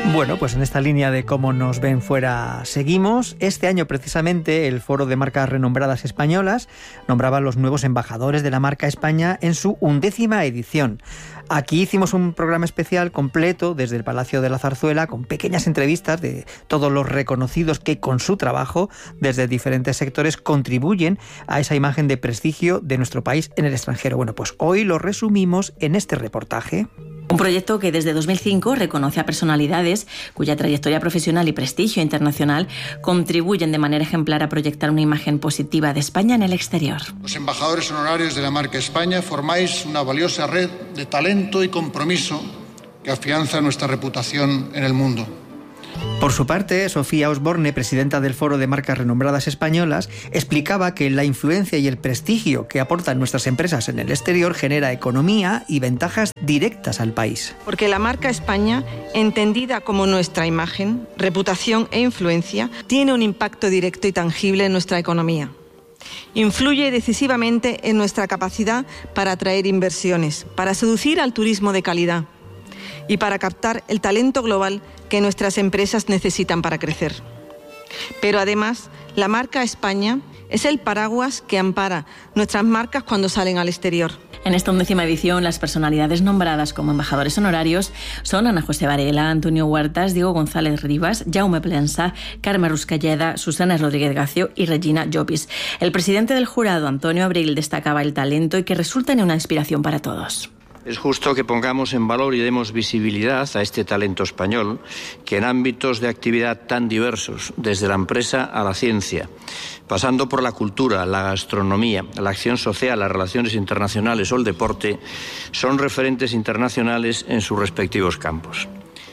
Bueno, pues en esta línea de cómo nos ven fuera seguimos. Este año precisamente el Foro de Marcas Renombradas Españolas nombraba a los nuevos embajadores de la marca España en su 11ª edición. Aquí hicimos un programa especial completo desde el Palacio de la Zarzuela con pequeñas entrevistas de todos los reconocidos que con su trabajo desde diferentes sectores contribuyen a esa imagen de prestigio de nuestro país en el extranjero. Bueno, pues hoy lo resumimos en este reportaje. Un proyecto que desde 2005 reconoce a personalidades cuya trayectoria profesional y prestigio internacional contribuyen de manera ejemplar a proyectar una imagen positiva de España en el exterior. Los embajadores honorarios de la marca España formáis una valiosa red de talento y compromiso que afianza nuestra reputación en el mundo. Por su parte, Sofía Osborne, presidenta del Foro de Marcas Renombradas Españolas, explicaba que la influencia y el prestigio que aportan nuestras empresas en el exterior genera economía y ventajas directas al país. Porque la marca España, entendida como nuestra imagen, reputación e influencia, tiene un impacto directo y tangible en nuestra economía. Influye decisivamente en nuestra capacidad para atraer inversiones, para seducir al turismo de calidad y para captar el talento global que nuestras empresas necesitan para crecer. Pero además, la marca España es el paraguas que ampara nuestras marcas cuando salen al exterior. En esta 11ª edición, las personalidades nombradas como embajadores honorarios son Ana José Varela, Antonio Huertas, Diego González Rivas, Jaume Plensa, Carme Ruscalleda, Susana Rodríguez Gacio y Regina Llopis. El presidente del jurado, Antonio Abril, destacaba el talento y que resulta en una inspiración para todos. Es justo que pongamos en valor y demos visibilidad a este talento español que en ámbitos de actividad tan diversos, desde la empresa a la ciencia, pasando por la cultura, la gastronomía, la acción social, las relaciones internacionales o el deporte, son referentes internacionales en sus respectivos campos.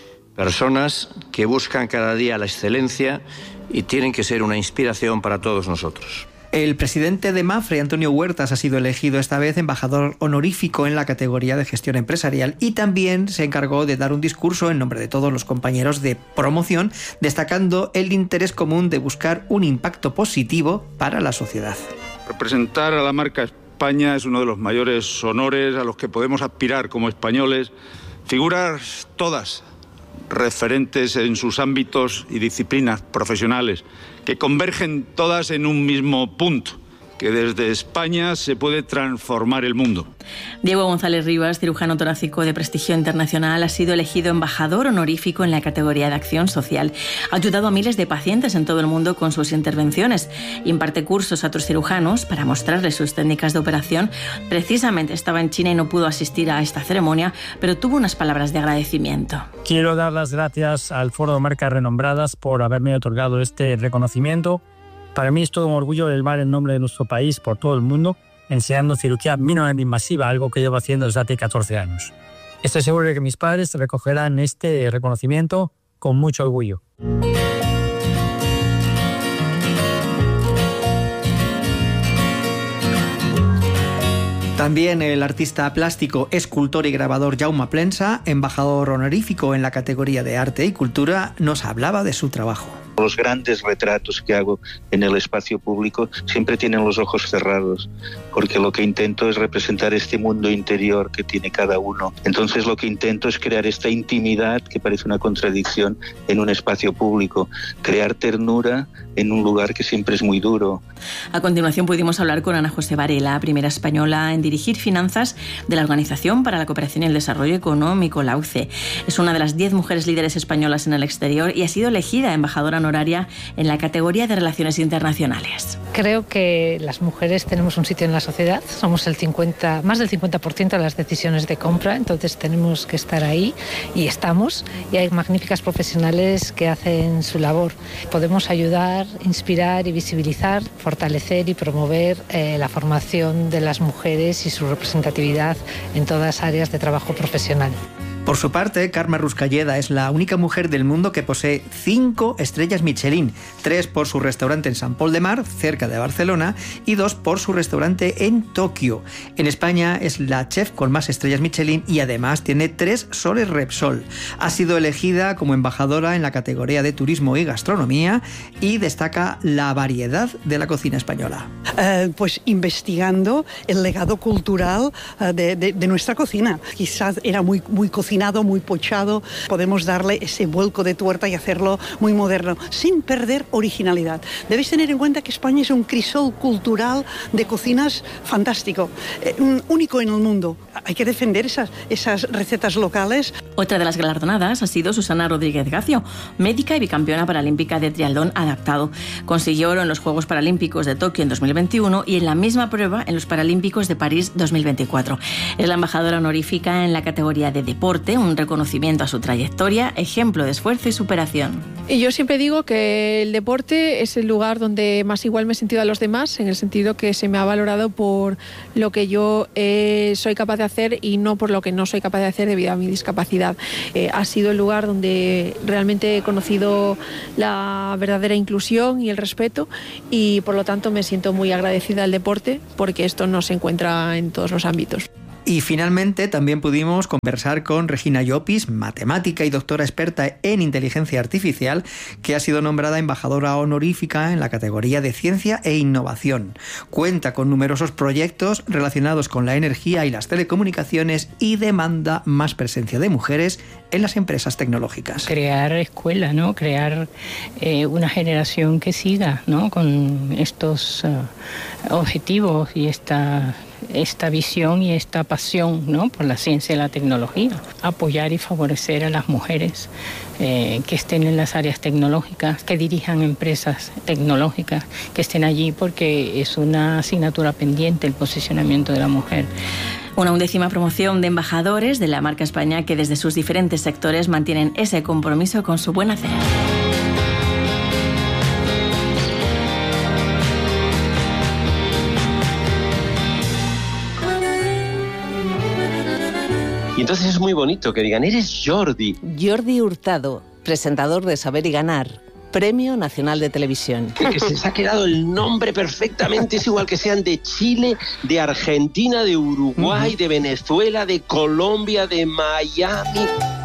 Personas que buscan cada día la excelencia y tienen que ser una inspiración para todos nosotros. El presidente de Mapfre, Antonio Huertas, ha sido elegido esta vez embajador honorífico en la categoría de gestión empresarial y también se encargó de dar un discurso en nombre de todos los compañeros de promoción, destacando el interés común de buscar un impacto positivo para la sociedad. Representar a la marca España es uno de los mayores honores a los que podemos aspirar como españoles. Figuras todas referentes en sus ámbitos y disciplinas profesionales, que convergen todas en un mismo punto, que desde España se puede transformar el mundo. Diego González Rivas, cirujano torácico de prestigio internacional, ha sido elegido embajador honorífico en la categoría de acción social. Ha ayudado a miles de pacientes en todo el mundo con sus intervenciones. Imparte cursos a otros cirujanos para mostrarles sus técnicas de operación. Precisamente estaba en China y no pudo asistir a esta ceremonia, pero tuvo unas palabras de agradecimiento. Quiero dar las gracias al Foro de Marcas Renombradas por haberme otorgado este reconocimiento. Para mí es todo un orgullo elevar el nombre de nuestro país por todo el mundo, enseñando cirugía mínimamente invasiva, algo que llevo haciendo desde hace 14 años. Estoy seguro de que mis padres recogerán este reconocimiento con mucho orgullo. También el artista plástico, escultor y grabador Jaume Plensa, embajador honorífico en la categoría de arte y cultura, nos hablaba de su trabajo. Los grandes retratos que hago en el espacio público siempre tienen los ojos cerrados, porque lo que intento es representar este mundo interior que tiene cada uno. Entonces lo que intento es crear esta intimidad que parece una contradicción en un espacio público, crear ternura en un lugar que siempre es muy duro. A continuación pudimos hablar con Ana José Varela, primera española en dirigir finanzas de la Organización para la Cooperación y el Desarrollo Económico, la OCDE. Es una de las 10 mujeres líderes españolas en el exterior y ha sido elegida embajadora honoraria en la categoría de Relaciones Internacionales. Creo que las mujeres tenemos un sitio en la sociedad, somos más del 50% de las decisiones de compra, entonces tenemos que estar ahí y estamos, y hay magníficas profesionales que hacen su labor. Podemos ayudar, inspirar y visibilizar, fortalecer y promover la formación de las mujeres y su representatividad en todas las áreas de trabajo profesional. Por su parte, Carme Ruscalleda es la única mujer del mundo que posee 5 estrellas Michelin, 3 por su restaurante en Sant Pol de Mar, cerca de Barcelona, y 2 por su restaurante en Tokio. En España es la chef con más estrellas Michelin y además tiene 3 soles Repsol. Ha sido elegida como embajadora en la categoría de turismo y gastronomía y destaca la variedad de la cocina española. Pues investigando el legado cultural de nuestra cocina. Quizás era muy cocinera refinado, muy pochado. Podemos darle ese vuelco de tuerca y hacerlo muy moderno, sin perder originalidad. Debéis tener en cuenta que España es un crisol cultural de cocinas fantástico, único en el mundo. Hay que defender esas recetas locales. Otra de las galardonadas ha sido Susana Rodríguez Gacio, médica y bicampeona paralímpica de triatlón adaptado. Consiguió oro en los Juegos Paralímpicos de Tokio en 2021 y en la misma prueba en los Paralímpicos de París 2024. Es la embajadora honorífica en la categoría de deporte, un reconocimiento a su trayectoria, ejemplo de esfuerzo y superación. Y yo siempre digo que el deporte es el lugar donde más igual me he sentido a los demás, en el sentido que se me ha valorado por lo que yo soy capaz de hacer y no por lo que no soy capaz de hacer debido a mi discapacidad. Ha sido el lugar donde realmente he conocido la verdadera inclusión y el respeto, y por lo tanto me siento muy agradecida al deporte, porque esto no se encuentra en todos los ámbitos. Y finalmente también pudimos conversar con Regina Llopis, matemática y doctora experta en inteligencia artificial, que ha sido nombrada embajadora honorífica en la categoría de ciencia e innovación. Cuenta con numerosos proyectos relacionados con la energía y las telecomunicaciones y demanda más presencia de mujeres en las empresas tecnológicas. Crear escuela, ¿no? Crear una generación que siga, ¿no? Con estos objetivos y esta visión y esta pasión, ¿no? Por la ciencia y la tecnología. Apoyar y favorecer a las mujeres que estén en las áreas tecnológicas, que dirijan empresas tecnológicas, que estén allí, porque es una asignatura pendiente el posicionamiento de la mujer. Una 11ª promoción de embajadores de la marca España que desde sus diferentes sectores mantienen ese compromiso con su buen hacer. Y entonces es muy bonito que digan, eres Jordi. Jordi Hurtado, presentador de Saber y Ganar, Premio Nacional de Televisión. Que se ha quedado el nombre perfectamente, es igual que sean de Chile, de Argentina, de Uruguay, de Venezuela, de Colombia, de Miami.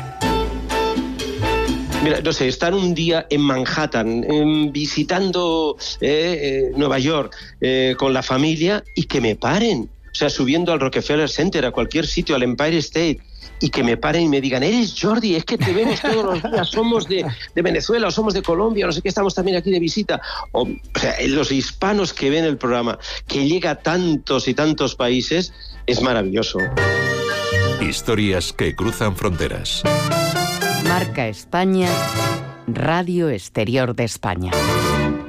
Mira, no sé, estar un día en Manhattan, visitando Nueva York con la familia y que me paren. O sea, subiendo al Rockefeller Center, a cualquier sitio, al Empire State, y que me paren y me digan, eres Jordi, es que te vemos todos los días, somos de Venezuela o somos de Colombia, o no sé qué, estamos también aquí de visita. O sea, los hispanos que ven el programa, que llega a tantos y tantos países, es maravilloso. Historias que cruzan fronteras. Marca España, Radio Exterior de España.